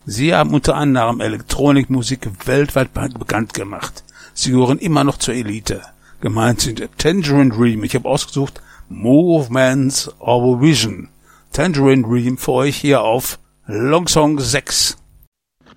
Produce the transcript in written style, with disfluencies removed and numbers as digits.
Sie haben unter anderem Elektronikmusik weltweit bekannt gemacht. Sie gehören immer noch zur Elite. Gemeint sind Tangerine Dream. Ich habe ausgesucht Movements of a Vision. Tangerine Dream für euch hier auf Longsong 6.